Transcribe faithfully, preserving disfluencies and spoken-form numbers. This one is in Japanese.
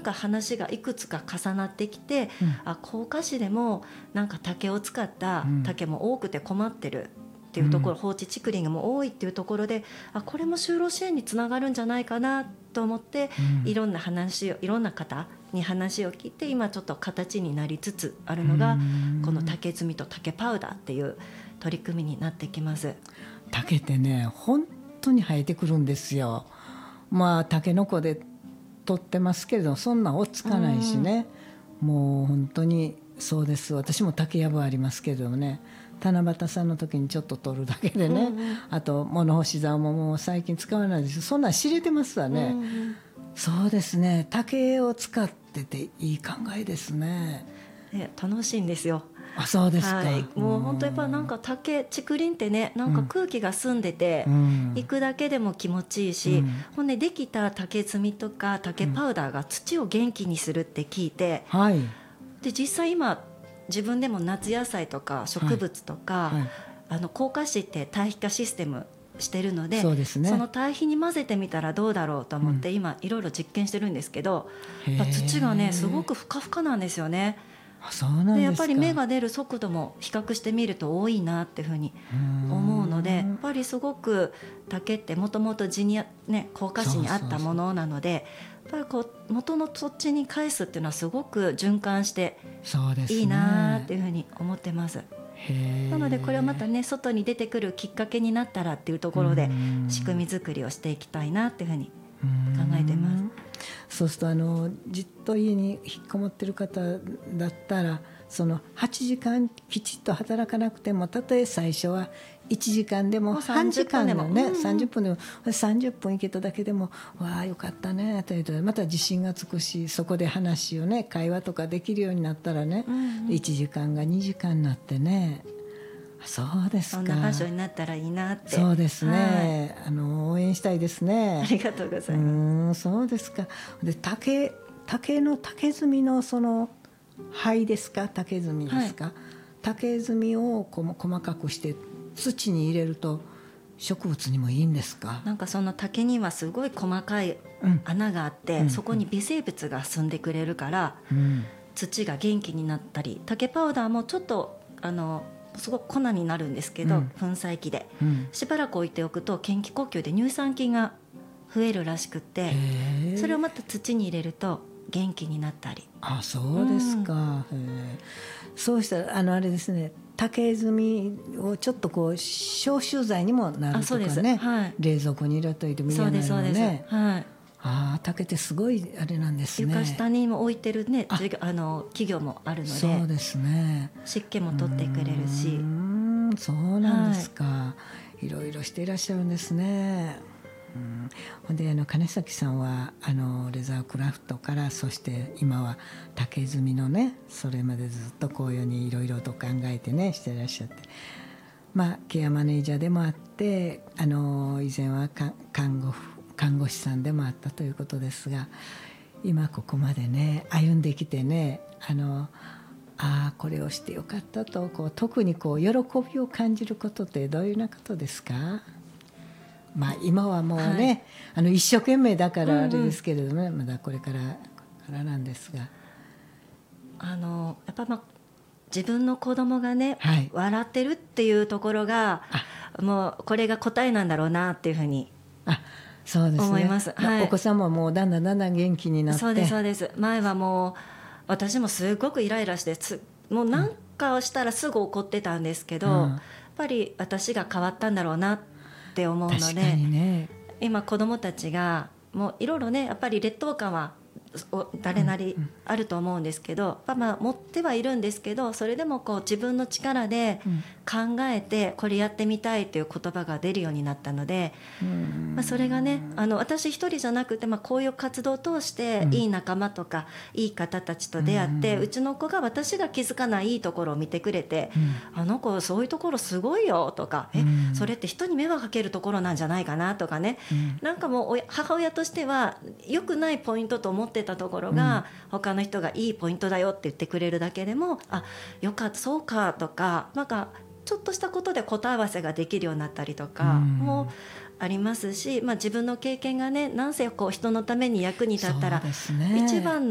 か話がいくつか重なってきて、うん、あ甲賀市でもなんか竹を使った竹も多くて困ってるっていうところ、うん、放置竹林も多いっていうところで、あこれも就労支援につながるんじゃないかなと思って、うん、いろんな話をいろんな方に話を聞いて今ちょっと形になりつつあるのが、うん、この竹炭と竹パウダーっていう取り組みになってきます。 竹ってね本当に生えてくるんですよ。まあタケノコで取ってますけれどそんな落ち着かないしね、うん、もう本当にそうです。私も竹やぶありますけどね、七夕さんの時にちょっと取るだけでね、うんうん、あと物干し竿ももう最近使わないです。そんなん知れてますわね、うんうん、そうですね。竹を使ってていい考えですね。 ね楽しいんですよ。 あそうですか、 はい、もう本当やっぱなんか竹竹林ってねなんか空気が澄んでて、うん、行くだけでも気持ちいいし、うん、ほんでできた竹炭とか竹パウダーが土を元気にするって聞いて、うんはい、で実際今自分でも夏野菜とか植物とか、はいはい、あの甲賀市って堆肥化システムしてるので、そうですね、その堆肥に混ぜてみたらどうだろうと思って、うん、今いろいろ実験してるんですけど、土がねすごくふかふかなんですよね。 そうなんですか。 でやっぱり芽が出る速度も比較してみると多いなっていうふうに思うので、やっぱりすごく竹ってもともと地に、ね、甲賀市にあったものなので、やっぱりこう元の土地に返すっていうのはすごく循環していいなっていうふうに思ってます。へなのでこれをまたね外に出てくるきっかけになったらっていうところで仕組み作りをしていきたいなっていうふうに考えてます。 そうするとあのじっと家に引っこもってる方だったらそのはちじかんきちっと働かなくても、たとえ最初はいちじかんでも半時間でもね、うん、さんじゅっぷんでもさんじゅっぷん行けただけでもわあよかったねというとまた自信がつくし、そこで話をね会話とかできるようになったらね、うんうん、いちじかんがにじかんになってね。そうですか。 そんな場所になったらいいなって。 そうですね、はい、あの応援したいですね。 ありがとうございます。 うんそうですか。で 竹, 竹の竹炭のその灰ですか、竹炭ですか、はい、竹炭をこ細かくして土に入れると植物にもいいんですか。 なんかその竹にはすごい細かい穴があって、うん、そこに微生物が住んでくれるから、うん、土が元気になったり、竹パウダーもちょっとあのすごく粉になるんですけど、うん、粉砕機で、うん、しばらく置いておくと嫌気呼吸で乳酸菌が増えるらしくて、それをまた土に入れると元気になったり。 あそうですか、うん、へそうしたらあのあれですね、竹炭をちょっとこう消臭剤にもなるとかね、はい、冷蔵庫に入れといてもいいやないのね。そうですそうです、はい、あ竹ってすごいあれなんですね。 床下にも置いてるね、ああの企業もあるので、 そうですね、 湿気も取ってくれるし。 うーんそうなんですか、はい、いろいろしていらっしゃるんですね。うん、ほんであの金崎さんはあのレザークラフトからそして今は竹炭のね、それまでずっとこういうにいろいろと考えてねしていらっしゃって、まあケアマネージャーでもあってあの以前は看護婦看護師さんでもあったということですが、今ここまでね歩んできてね、あのあこれをしてよかったとこう特にこう喜びを感じることってどういうようなことですか。まあ今はもうね、はい、あの一生懸命だからあれですけれども、ねうんうん、まだこれからからなんですが、 あのやっぱまあ自分の子供がね、はい、笑ってるっていうところがもうこれが答えなんだろうなっていうふうにあそうですね、 思います、はい、 お子さんももうだんだんだんだん元気になって。 そうですそうです。前はもう私もすごくイライラしてつもう何かをしたらすぐ怒ってたんですけど、うん、やっぱり私が変わったんだろうなって思うので、 確かにね、 今子どもたちがもういろいろねやっぱり劣等感は誰なりあると思うんですけど、うんうん、まあ持ってはいるんですけど、それでもこう自分の力で考えてこれやってみたいという言葉が出るようになったので、うんまあ、それがねあの私一人じゃなくて、まあ、こういう活動を通していい仲間とかいい方たちと出会って、うん、うちの子が私が気づかないいいところを見てくれて、うん、あの子そういうところすごいよとか、うん、えそれって人に迷惑かけるところなんじゃないかなとかね、うん、なんかもう母親としては良くないポイントと思ってたところが、うん、他の人がいいポイントだよって言ってくれるだけでもあよかったそうかとか、なんかちょっとしたことで答え合わせができるようになったりとかもありますし、まあ、自分の経験がねなんせこう人のために役に立ったら、ね、一番の